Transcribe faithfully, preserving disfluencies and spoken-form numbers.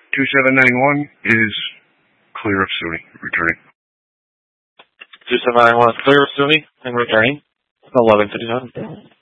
two seven nine one is clear of SUNY, returning. two seven nine one clear of SUNY and returning. eleven fifty-seven.